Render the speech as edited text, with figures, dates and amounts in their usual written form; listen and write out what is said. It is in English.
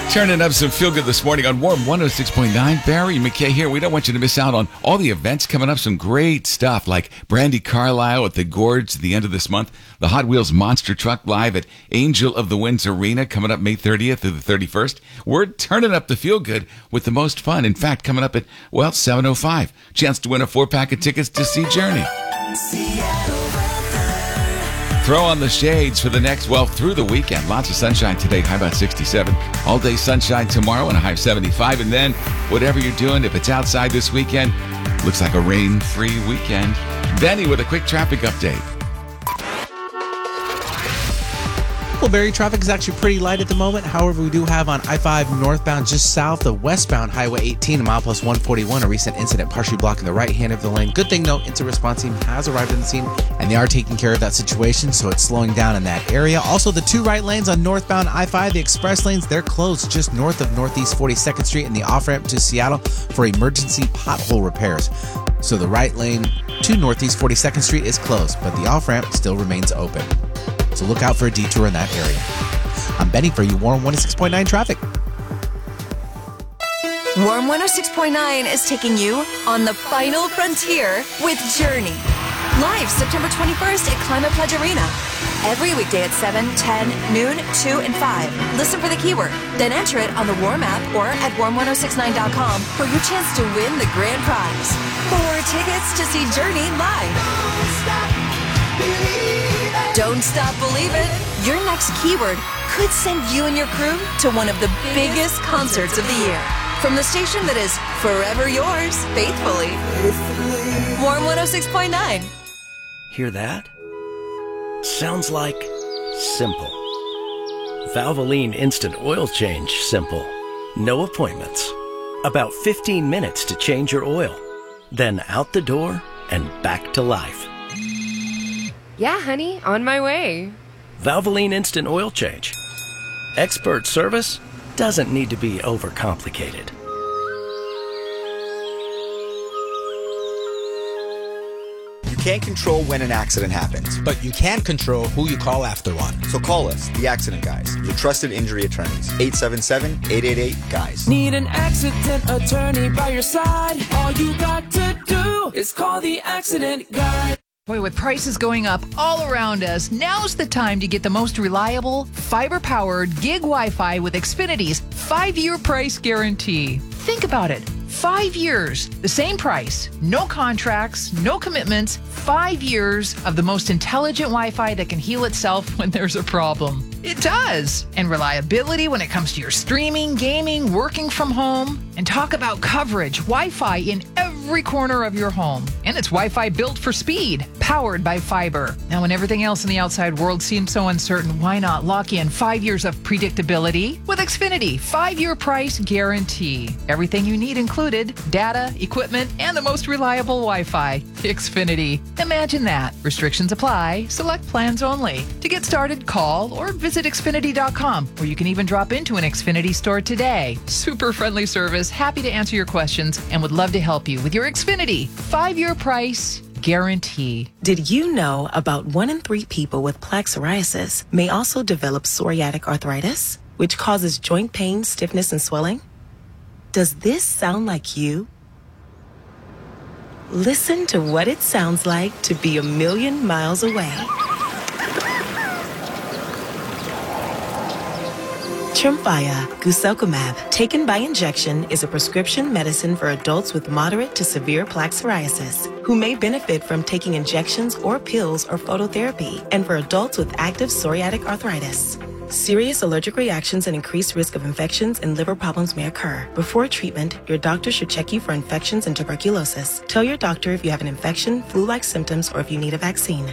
Turning up some feel good this morning on Warm 106.9. Barry McKay here. We don't want you to miss out on all the events coming up. Some great stuff like Brandi Carlile at the Gorge at the end of this month. The Hot Wheels Monster Truck live at Angel of the Winds Arena coming up May 30th through the 31st. We're turning up the feel good with the most fun. In fact, coming up at, 7:05. Chance to win a 4-pack of tickets to see Journey. Throw on the shades for the next, through the weekend. Lots of sunshine today, high about 67. All day sunshine tomorrow and a high of 75. And then, whatever you're doing, if it's outside this weekend, looks like a rain-free weekend. Benny with a quick traffic update. Well, Barry, traffic is actually pretty light at the moment. However, we do have on I-5 northbound just south of westbound Highway 18, a mile plus 141, a recent incident partially blocking the right hand of the lane. Good thing, though, incident response team has arrived on the scene, and they are taking care of that situation, so it's slowing down in that area. Also, the two right lanes on northbound I-5, the express lanes, they're closed just north of Northeast 42nd Street and the off-ramp to Seattle for emergency pothole repairs. So the right lane to Northeast 42nd Street is closed, but the off-ramp still remains open. So look out for a detour in that area. I'm Benny for you, Warm 106.9 traffic. Warm 106.9 is taking you on the final frontier with Journey. Live September 21st at Climate Pledge Arena. Every weekday at 7, 10, noon, 2, and 5. Listen for the keyword, then enter it on the Warm app or at warm1069.com for your chance to win the grand prize. 4 tickets to see Journey live. Don't stop, believe it. Your next keyword could send you and your crew to one of the biggest concerts of the year. From the station that is forever yours, faithfully. Warm 106.9. Hear that? Sounds like simple. Valvoline Instant Oil Change simple. No appointments. About 15 minutes to change your oil. Then out the door and back to life. Yeah, honey, on my way. Valvoline Instant Oil Change. Expert service doesn't need to be overcomplicated. You can't control when an accident happens, But you can control who you call after one. so call us, the Accident Guys, your trusted injury attorneys. 877-888-GUYS. Need an accident attorney by your side? All you got to do is call the Accident Guy. Boy, with prices going up all around us, now's the time to get the most reliable, fiber-powered gig Wi-Fi with Xfinity's 5-year price guarantee. Think about it. 5 years, the same price, no contracts, no commitments, 5 years of the most intelligent Wi-Fi that can heal itself when there's a problem. It does. And reliability when it comes to your streaming, gaming, working from home. And talk about coverage, Wi-Fi in every corner of your home. And it's Wi-Fi built for speed, powered by fiber. Now, when everything else in the outside world seems so uncertain, why not lock in 5 years of predictability with Xfinity 5-year price guarantee? Everything you need included, data, equipment, and the most reliable Wi-Fi. Xfinity. Imagine that. Restrictions apply. Select plans only. To get started, call or visit Xfinity.com, or you can even drop into an Xfinity store today. Super friendly service, happy to answer your questions, and would love to help you with your Xfinity 5-year price guarantee. Did you know about 1 in 3 people with plaque psoriasis may also develop psoriatic arthritis, which causes joint pain, stiffness, and swelling? Does this sound like you? Listen to what it sounds like to be a million miles away. Tremfya guselkumab, taken by injection, is a prescription medicine for adults with moderate to severe plaque psoriasis who may benefit from taking injections or pills or phototherapy, and for adults with active psoriatic arthritis. Serious allergic reactions and increased risk of infections and liver problems may occur. Before treatment, your doctor should check you for infections and tuberculosis. Tell your doctor if you have an infection, flu-like symptoms, or if you need a vaccine.